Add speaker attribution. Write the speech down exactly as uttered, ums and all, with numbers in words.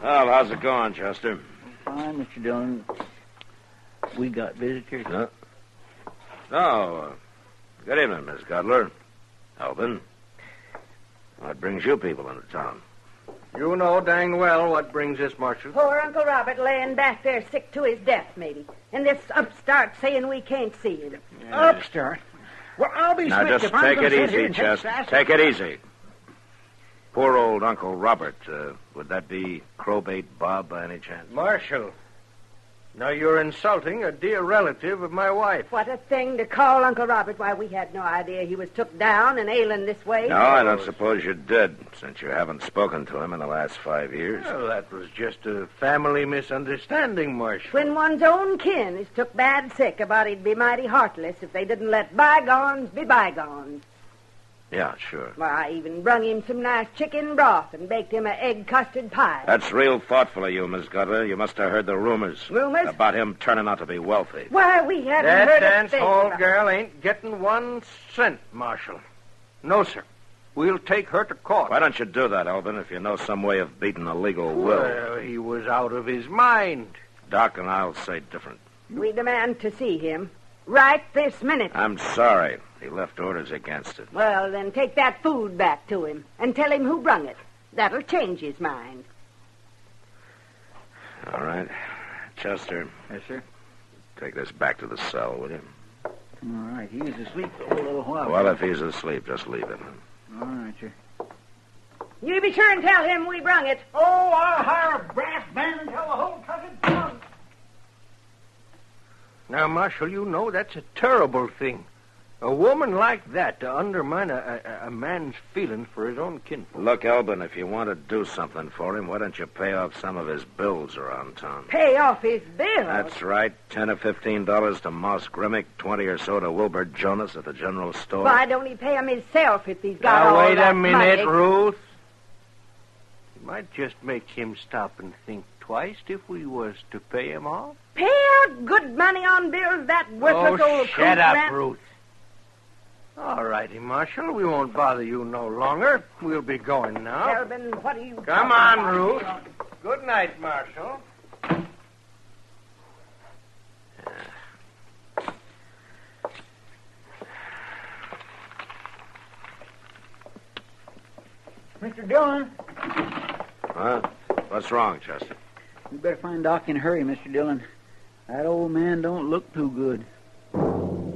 Speaker 1: Well, how's it going, Chester?
Speaker 2: Fine, Mister Dillon. We got visitors.
Speaker 1: No. Oh, uh, good evening, Miss Gudler. Alvin. What brings you people into town?
Speaker 3: You know dang well what brings us, Marshal.
Speaker 4: Poor Uncle Robert laying back there sick to his death, maybe. And this upstart saying we can't see him.
Speaker 2: Yeah. Upstart? Well, I'll be
Speaker 1: Now,
Speaker 2: switched
Speaker 1: just
Speaker 2: if I'm
Speaker 1: take
Speaker 2: gonna
Speaker 1: it
Speaker 2: sit here
Speaker 1: easy,
Speaker 2: and take
Speaker 1: Chester.
Speaker 2: sass-
Speaker 1: Take it easy. Poor old Uncle Robert. Uh, would that be Crowbait Bob by any chance?
Speaker 3: Marshal, now you're insulting a dear relative of my wife.
Speaker 4: What a thing to call Uncle Robert. Why, we had no idea he was took down and ailing this way.
Speaker 1: No, I don't suppose you did, since you haven't spoken to him in the last five years.
Speaker 3: Well, that was just a family misunderstanding, Marshal.
Speaker 4: When one's own kin is took bad sick, a body'd be mighty heartless if they didn't let bygones be bygones.
Speaker 1: Yeah, sure.
Speaker 4: Why, I even brung him some nice chicken broth and baked him an egg custard pie.
Speaker 1: That's real thoughtful of you, Miss Gudler. You must have heard the rumors.
Speaker 4: Rumors?
Speaker 1: About him turning out to be wealthy.
Speaker 4: Why, we haven't
Speaker 3: That
Speaker 4: heard a
Speaker 3: dance
Speaker 4: thing
Speaker 3: hall
Speaker 4: about-
Speaker 3: girl ain't getting one cent, Marshal. No, sir. We'll take her to court.
Speaker 1: Why don't you do that, Alvin, if you know some way of beating a legal will?
Speaker 3: Well, he was out of his mind.
Speaker 1: Doc and I'll say different.
Speaker 4: We demand to see him. Right this minute.
Speaker 1: I'm sorry. He left orders against it.
Speaker 4: Well, then take that food back to him and tell him who brung it. That'll change his mind.
Speaker 1: All right. Chester,
Speaker 2: Yes, sir.
Speaker 1: take this back to the cell, will you?
Speaker 2: All right. He was asleep for a little while.
Speaker 1: Well, if he's asleep, just leave him.
Speaker 2: All right, sir.
Speaker 4: You be sure and tell him we brung it.
Speaker 2: Oh, I'll hire a brass band and tell the whole country tongue.
Speaker 3: Now, Marshal, you know that's a terrible thing. A woman like that to undermine a, a, a man's feelings for his own kinfolk.
Speaker 1: Look, Alvin, if you want to do something for him, why don't you pay off some of his bills around town?
Speaker 4: Pay off his bill.
Speaker 1: That's right. Ten or fifteen dollars to Moss Grimmick, twenty or so to Wilbur Jonas at the general store.
Speaker 4: Why don't he pay him himself if he's got
Speaker 3: Now,
Speaker 4: all
Speaker 3: wait
Speaker 4: that
Speaker 3: a minute,
Speaker 4: money?
Speaker 3: Ruth. It might just make him stop and think twice if we was to pay him off.
Speaker 4: Pay out good money on bills that worthless
Speaker 3: oh,
Speaker 4: old
Speaker 3: shut
Speaker 4: coot
Speaker 3: up,
Speaker 4: rat-
Speaker 3: Ruth. All righty, Marshal. We won't bother you no longer. We'll be going now.
Speaker 4: Kelvin, what are you
Speaker 3: Come
Speaker 4: talking
Speaker 3: on,
Speaker 4: about?
Speaker 3: Ruth. Good night, Marshal.
Speaker 2: Mister Dillon,
Speaker 1: Huh? What's wrong, Chester?
Speaker 2: we better find Doc in a hurry, Mister Dillon. That old man don't look too good.